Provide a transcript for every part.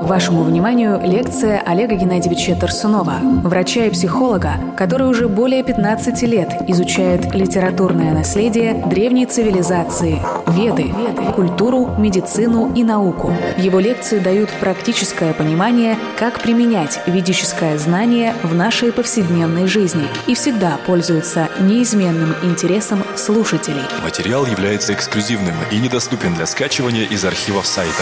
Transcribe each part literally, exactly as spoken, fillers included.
Вашему вниманию лекция Олега Геннадьевича Тарсунова, врача и психолога, который уже более пятнадцати лет изучает литературное наследие древней цивилизации, веды, культуру, медицину и науку. Его лекции дают практическое понимание, как применять ведическое знание в нашей повседневной жизни и всегда пользуются неизменным интересом слушателей. Материал является эксклюзивным и недоступен для скачивания из архивов сайта.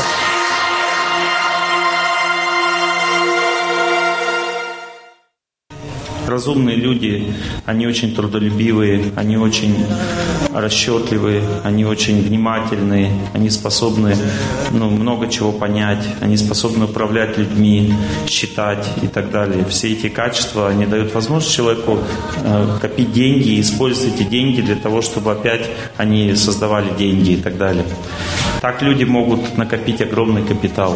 Разумные люди, они очень трудолюбивые, они очень расчетливые, они очень внимательные, они способны ну, много чего понять, они способны управлять людьми, считать и так далее. Все эти качества, они дают возможность человеку э, копить деньги и использовать эти деньги для того, чтобы опять они создавали деньги и так далее. Так люди могут накопить огромный капитал.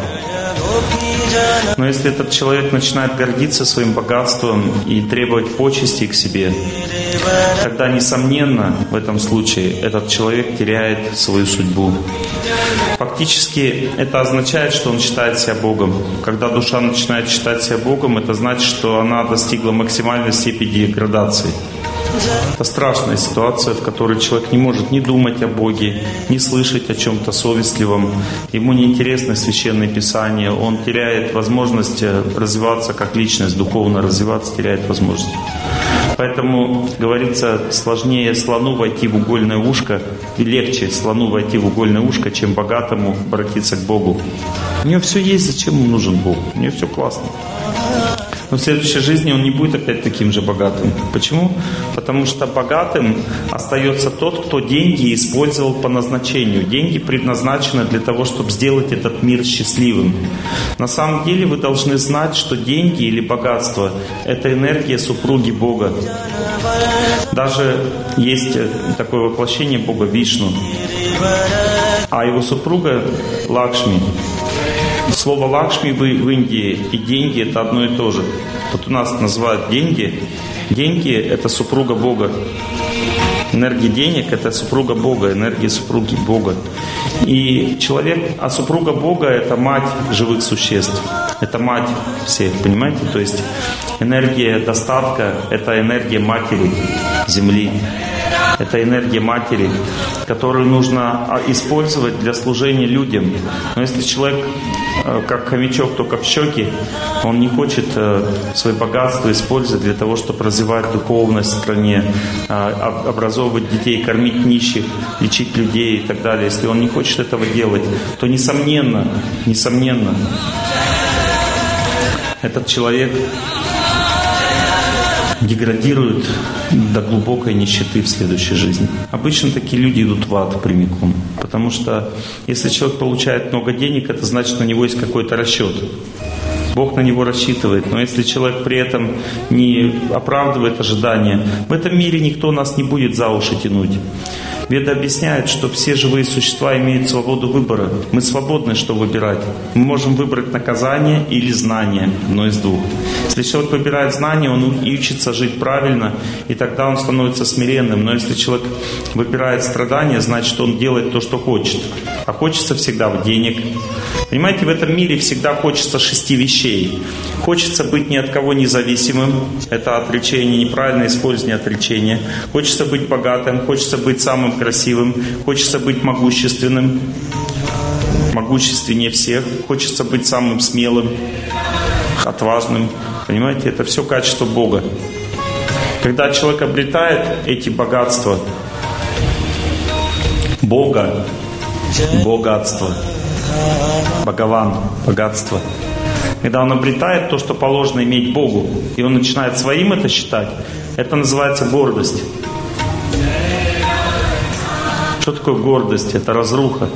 Но если этот человек начинает гордиться своим богатством и требовать почести к себе, тогда, несомненно, в этом случае этот человек теряет свою судьбу. Фактически это означает, что он считает себя Богом. Когда душа начинает считать себя Богом, это значит, что она достигла максимальной степени деградации. Это страшная ситуация, в которой человек не может ни думать о Боге, ни слышать о чем-то совестливом. Ему неинтересно Священное Писание. Он теряет возможность развиваться как личность, духовно развиваться, теряет возможность. Поэтому, говорится, сложнее слону войти в угольное ушко, и легче слону войти в угольное ушко, чем богатому обратиться к Богу. У него все есть, зачем ему нужен Бог? У него все классно. Но в следующей жизни он не будет опять таким же богатым. Почему? Потому что богатым остается тот, кто деньги использовал по назначению. Деньги предназначены для того, чтобы сделать этот мир счастливым. На самом деле вы должны знать, что деньги или богатство – это энергия супруги Бога. Даже есть такое воплощение Бога Вишну, а его супруга Лакшми. Слово «Лакшми» в Индии и «деньги» — это одно и то же. Вот у нас называют деньги. Деньги — это супруга Бога. Энергия денег — это супруга Бога, энергия супруги Бога. И человек, а супруга Бога — это мать живых существ. Это мать всех, понимаете? То есть энергия достатка — это энергия матери Земли. Это энергия матери, которую нужно использовать для служения людям. Но если человек, как хомячок, только в щеки, он не хочет свое богатство использовать для того, чтобы развивать духовность в стране, образовывать детей, кормить нищих, лечить людей и так далее. Если он не хочет этого делать, то несомненно, несомненно, этот человек деградируют до глубокой нищеты в следующей жизни. Обычно такие люди идут в ад прямиком. Потому что если человек получает много денег, это значит, на него есть какой-то расчет. Бог на него рассчитывает. Но если человек при этом не оправдывает ожидания, в этом мире никто нас не будет за уши тянуть. Веды объясняют, что все живые существа имеют свободу выбора. Мы свободны, что выбирать. Мы можем выбрать наказание или знание, одно из двух. Если человек выбирает знание, он учится жить правильно, и тогда он становится смиренным. Но если человек выбирает страдания, значит, он делает то, что хочет. А хочется всегда в денег. Понимаете, в этом мире всегда хочется шести вещей. Хочется быть ни от кого независимым. Это отречение, неправильное использование отречения. Хочется быть богатым, хочется быть самым красивым, хочется быть могущественным, могущественнее всех, хочется быть самым смелым, отважным. Понимаете, это все качество Бога. Когда человек обретает эти богатства, Бога, богатство, Бхагаван, богатство, когда он обретает то, что положено иметь Богу, и он начинает своим это считать, это называется гордость. Что такое гордость? Это разруха.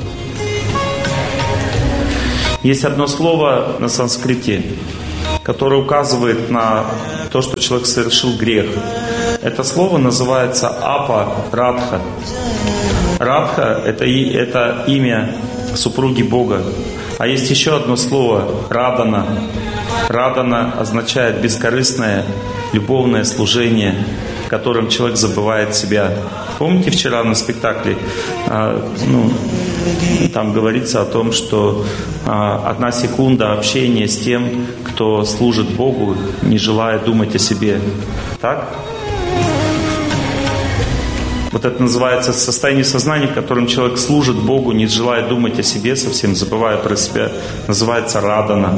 Есть одно слово на санскрите, которое указывает на то, что человек совершил грех. Это слово называется апа-радха. Радха — это, это имя супруги Бога. А есть еще одно слово — радана. Радана означает бескорыстное, любовное служение, в котором человек забывает себя. Помните, вчера на спектакле, а, ну, Там говорится о том, что а, одна секунда общения с тем, кто служит Богу, не желая думать о себе. Так? Вот это называется состояние сознания, в котором человек служит Богу, не желая думать о себе совсем, забывая про себя. Называется радана.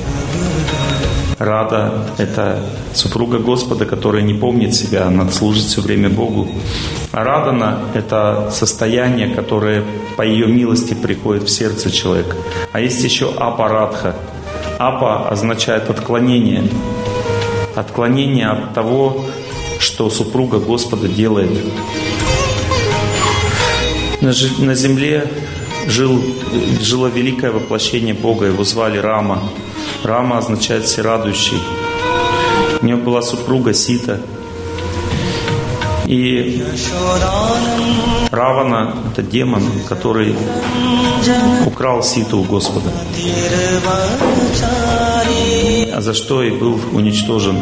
Рада — это супруга Господа, которая не помнит себя, она служит все время Богу. А радана — это состояние, которое по ее милости приходит в сердце человека. А есть еще апарадха. Апа означает отклонение. Отклонение от того, что супруга Господа делает. На земле жил, жило великое воплощение Бога, его звали Рама. Рама означает «всерадующий». У него была супруга Сита. И Равана — это демон, который украл Ситу у Господа, а за что и был уничтожен.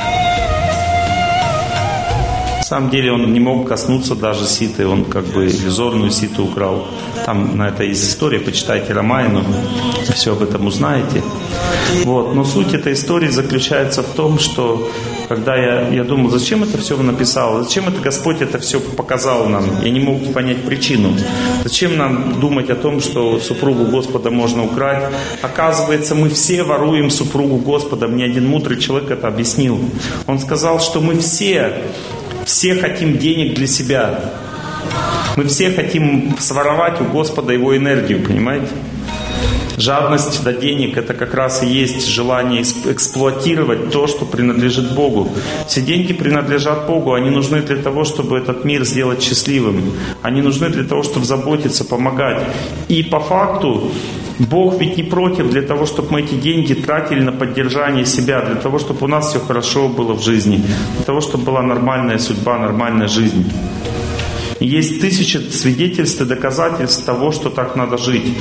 На самом деле он не мог коснуться даже Ситы, он как бы иллюзорную Ситу украл. Там на это есть история, почитайте Рамаяну, все об этом узнаете. Вот. Но суть этой истории заключается в том, что когда я, я думал, зачем это все написал, зачем это Господь это все показал нам, я не мог понять причину. Зачем нам думать о том, что супругу Господа можно украть? Оказывается, мы все воруем супругу Господа. Мне один мудрый человек это объяснил. Он сказал, что мы все Все хотим денег для себя. Мы все хотим своровать у Господа Его энергию, понимаете? Жадность до денег — это как раз и есть желание эксплуатировать то, что принадлежит Богу. Все деньги принадлежат Богу, они нужны для того, чтобы этот мир сделать счастливым. Они нужны для того, чтобы заботиться, помогать. И по факту Бог ведь не против для того, чтобы мы эти деньги тратили на поддержание себя, для того, чтобы у нас все хорошо было в жизни, для того, чтобы была нормальная судьба, нормальная жизнь. И есть тысячи свидетельств и доказательств того, что так надо жить.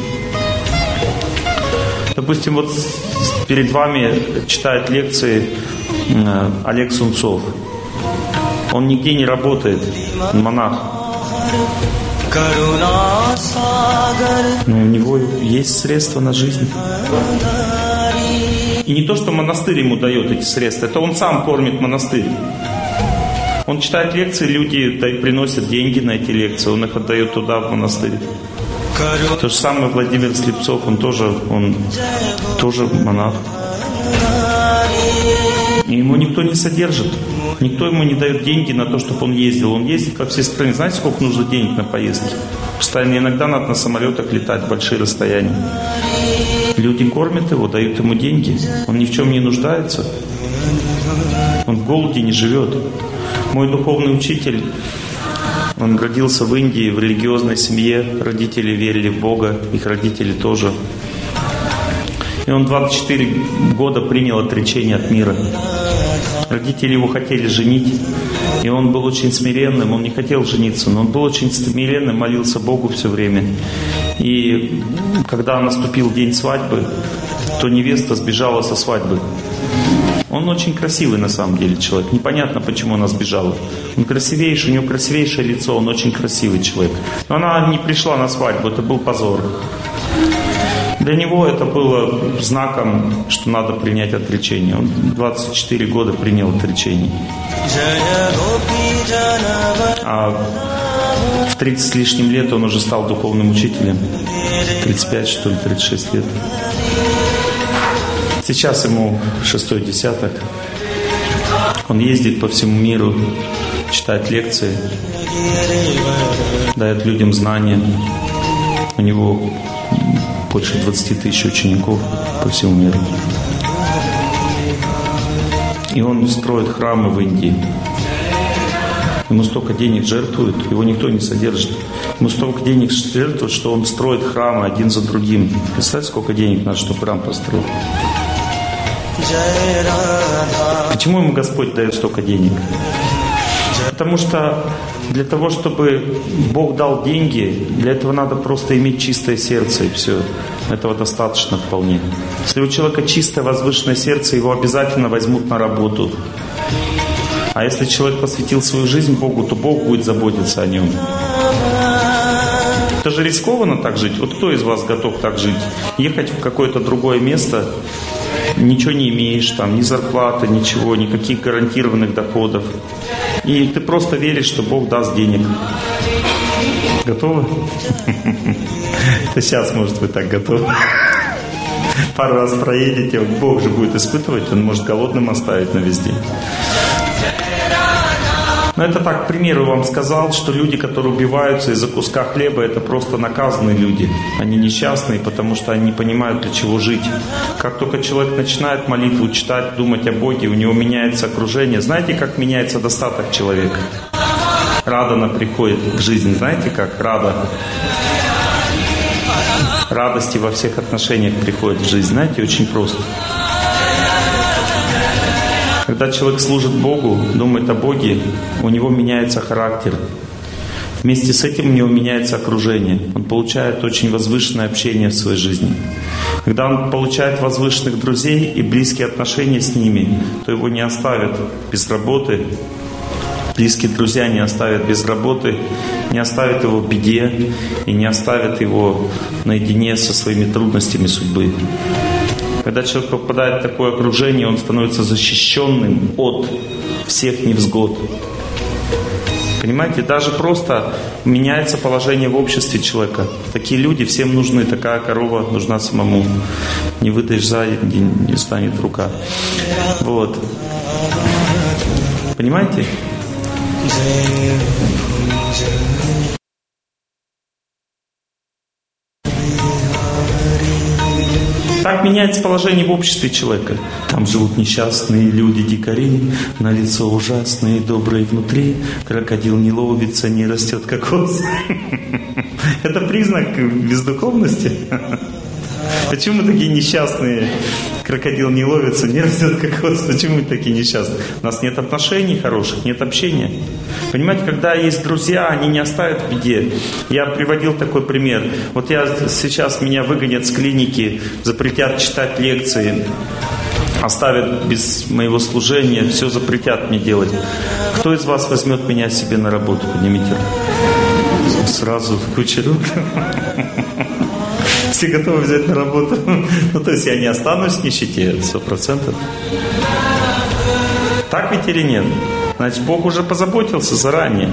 Допустим, вот перед вами читает лекции Олег Сунцов. Он нигде не работает, он монах. Но у него есть средства на жизнь. И не то, что монастырь ему дает эти средства, это он сам кормит монастырь. Он читает лекции, люди приносят деньги на эти лекции, он их отдает туда, в монастырь. То же самое Владимир Слепцов, он тоже, он тоже монах. И ему никто не содержит. Никто ему не дает деньги на то, чтобы он ездил. Он ездит по всей стране. Знаете, сколько нужно денег на поездки? Постоянно иногда надо на самолетах летать большие расстояния. Люди кормят его, дают ему деньги. Он ни в чем не нуждается. Он в голоде не живет. Мой духовный учитель, он родился в Индии, в религиозной семье. Родители верили в Бога, их родители тоже. И он двадцать четыре года принял отречение от мира. Родители его хотели женить, и он был очень смиренным, он не хотел жениться, но он был очень смиренным, молился Богу все время. И когда наступил день свадьбы, то невеста сбежала со свадьбы. Он очень красивый на самом деле человек. Непонятно, почему она сбежала. Он красивейший, у него красивейшее лицо, он очень красивый человек. Но она не пришла на свадьбу, это был позор. Для него это было знаком, что надо принять отречение. Он двадцать четыре года принял отречение. А в тридцать с лишним лет он уже стал духовным учителем. тридцать пять, что ли, тридцать шесть лет. Сейчас ему шестой десяток. Он ездит по всему миру, читает лекции, дает людям знания. У него больше двадцати тысяч учеников по всему миру. И он строит храмы в Индии. Ему столько денег жертвуют, его никто не содержит. Ему столько денег жертвуют, что он строит храмы один за другим. Представьте, сколько денег надо, чтобы храм построить. Почему ему Господь дает столько денег? Потому что для того, чтобы Бог дал деньги, для этого надо просто иметь чистое сердце, и все. Этого достаточно вполне. Если у человека чистое, возвышенное сердце, его обязательно возьмут на работу. А если человек посвятил свою жизнь Богу, то Бог будет заботиться о нем. Это же рискованно так жить. Вот кто из вас готов так жить? Ехать в какое-то другое место, ничего не имеешь, там, ни зарплаты, ничего, никаких гарантированных доходов. И ты просто веришь, что Бог даст денег. Готовы? Это сейчас, может, вы так готовы. Пару раз проедете, Бог же будет испытывать, Он может голодным оставить на весь день. Но это так, к примеру, вам сказал, что люди, которые убиваются из-за куска хлеба, это просто наказанные люди. Они несчастные, потому что они не понимают, для чего жить. Как только человек начинает молитву читать, думать о Боге, у него меняется окружение. Знаете, как меняется достаток человека? Радана приходит к жизни. Знаете как? Рада. Радости во всех отношениях приходит в жизнь. Знаете, очень просто. Когда человек служит Богу, думает о Боге, у него меняется характер. Вместе с этим у него меняется окружение. Он получает очень возвышенное общение в своей жизни. Когда он получает возвышенных друзей и близкие отношения с ними, то его не оставят без работы. Близкие друзья не оставят без работы, не оставят его в беде и не оставят его наедине со своими трудностями судьбы. Когда человек попадает в такое окружение, он становится защищенным от всех невзгод. Понимаете, даже просто меняется положение в обществе человека. Такие люди всем нужны, такая корова нужна самому. Не выдаешь за день, не станет рука. Вот. Понимаете? Так меняется положение в обществе человека. Там живут несчастные люди, дикари, на лицо ужасные, добрые внутри. Крокодил не ловится, не растет кокос. Это признак бездуховности. Почему мы такие несчастные? Крокодил не ловится, не растет кокос. Почему мы такие несчастные? У нас нет отношений хороших, нет общения. Понимаете, когда есть друзья, они не оставят в беде. Я приводил такой пример. Вот я сейчас, меня выгонят с клиники, запретят читать лекции, оставят без моего служения, все запретят мне делать. Кто из вас возьмет меня себе на работу? Поднимите руку. Сразу куча рук. Все готовы взять на работу. Ну, то есть я не останусь в нищете, сто процентов. Так ведь или нет? Значит, Бог уже позаботился заранее.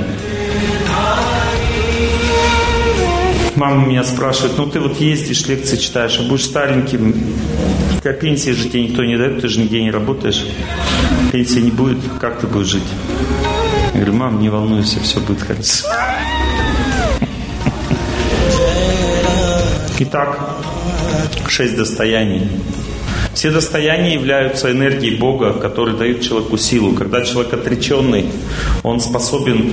Мама меня спрашивает: ну ты вот ездишь, лекции читаешь, а будешь стареньким, а пенсии же тебе никто не дает, ты же нигде не работаешь. Пенсии не будет, как ты будешь жить? Я говорю: мам, не волнуйся, все будет хорошо. Итак, шесть достояний. Все достояния являются энергией Бога, который дает человеку силу. Когда человек отреченный, он способен...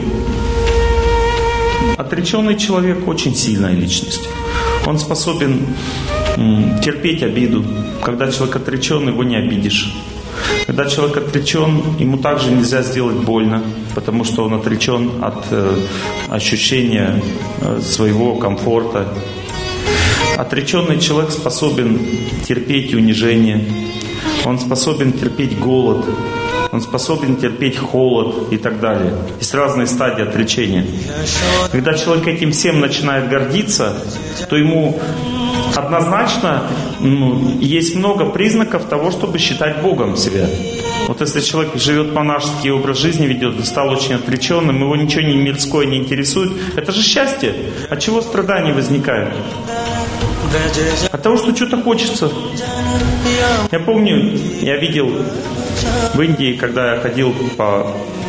Отреченный человек очень сильная личность. Он способен м, терпеть обиду. Когда человек отречен, его не обидишь. Когда человек отречен, ему также нельзя сделать больно, потому что он отречен от э, ощущения э, своего комфорта. Отреченный человек способен терпеть унижение, он способен терпеть голод, он способен терпеть холод и так далее. Есть разные стадии отречения. Когда человек этим всем начинает гордиться, то ему однозначно ну, есть много признаков того, чтобы считать Богом себя. Вот если человек живет монашеский образ жизни, ведет, стал очень отреченным, его ничего не мирское не интересует, это же счастье. От чего страдания возникают? От того, что что-то хочется. Я помню, я видел в Индии, когда я ходил по,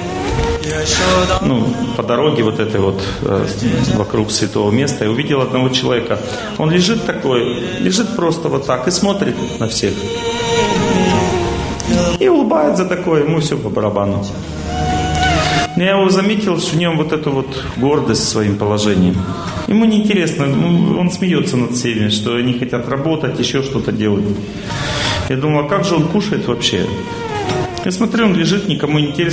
ну, по дороге вот этой вот э, вокруг святого места, я увидел одного человека. Он лежит такой, лежит просто вот так и смотрит на всех. И улыбается такой, ему все по барабану. Но я его заметил, что в нем вот эту вот гордость своим положением. Ему неинтересно, он смеется над всеми, что они хотят работать, еще что-то делать. Я думал, а как же он кушает вообще? Я смотрю, он лежит, никому не интересно.